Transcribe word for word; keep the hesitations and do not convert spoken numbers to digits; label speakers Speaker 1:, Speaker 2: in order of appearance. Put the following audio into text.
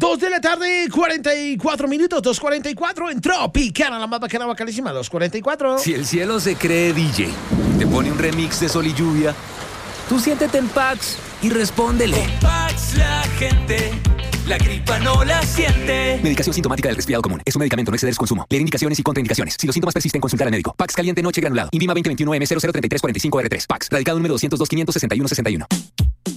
Speaker 1: dos de la tarde, cuarenta y cuatro minutos, dos cuarenta y cuatro en Tropicana, la más bacana, bacalísima, dos cuarenta y cuatro.
Speaker 2: Si el cielo se cree D J, te pone un remix de Sol y Lluvia, tú siéntete en Pax y respóndele.
Speaker 3: Con Pax la gente, la gripa no la siente.
Speaker 2: Medicación sintomática del resfriado común. Es un medicamento, no exceder su consumo. Leer indicaciones y contraindicaciones. Si los síntomas persisten, consultar al médico. Pax caliente noche granulado. Invima veinte veintiuno M cero cero tres tres cuatro cinco R tres. Pax. Radicado número doscientos dos, quinientos sesenta y uno sesenta y uno.